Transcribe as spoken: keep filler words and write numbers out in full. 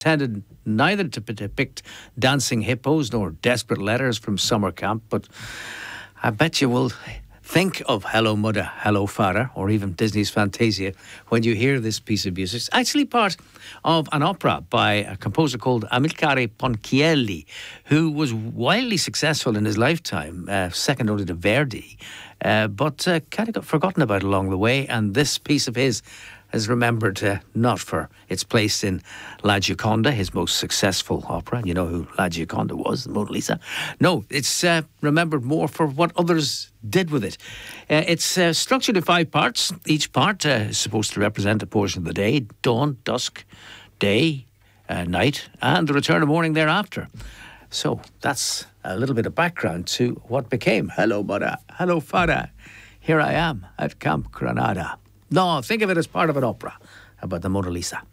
intended neither to depict dancing hippos nor desperate letters from summer camp, but I bet you will think of Hello Mother, Hello Father, or even Disney's Fantasia when you hear this piece of music. It's actually part of an opera by a composer called Amilcare Ponchielli, who was wildly successful in his lifetime, uh, second only to Verdi, uh, but uh, kind of got forgotten about along the way, and this piece of his is remembered uh, not for its place in La Gioconda, his most successful opera. You know who La Gioconda was, the Mona Lisa. No, it's uh, remembered more for what others did with it. Uh, it's uh, structured in five parts. Each part uh, is supposed to represent a portion of the day: dawn, dusk, day, uh, night, and the return of morning thereafter. So that's a little bit of background to what became Hello Mother, Hello Father. Here I am at Camp Granada. No, think of it as part of an opera about the Mona Lisa.